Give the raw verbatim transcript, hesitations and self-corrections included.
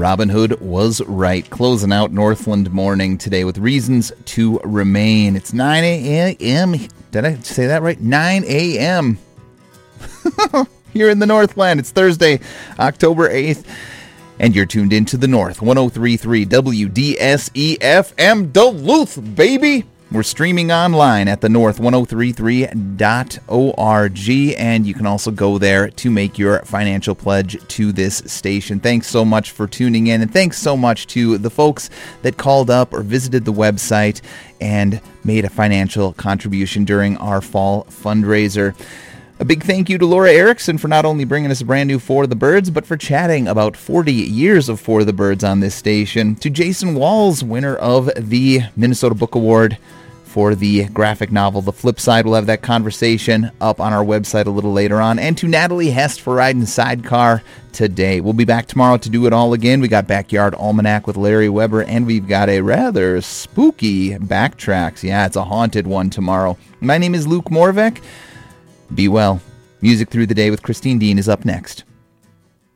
Robin Hood was right. Closing out Northland morning today with Reasons to Remain. It's nine a.m. Did I say that right? nine a.m. here in the Northland. It's Thursday, October eighth. And you're tuned into the North, one oh three point three W D S E F M Duluth, baby. We're streaming online at the north ten thirty-three dot org, and you can also go there to make your financial pledge to this station. Thanks so much for tuning in, and thanks so much to the folks that called up or visited the website and made a financial contribution during our fall fundraiser. A big thank you to Laura Erickson for not only bringing us a brand new For the Birds, but for chatting about forty years of For the Birds on this station. To Jason Walls, winner of the Minnesota Book Award for the graphic novel The Flip Side. We'll have that conversation up on our website a little later on. And to Natalie Hest for riding Sidecar today. We'll be back tomorrow to do it all again. We got Backyard Almanac with Larry Weber, and we've got a rather spooky Backtracks. Yeah, it's a haunted one tomorrow. My name is Luke Morvek. Be well. Music Through the Day with Christine Dean is up next.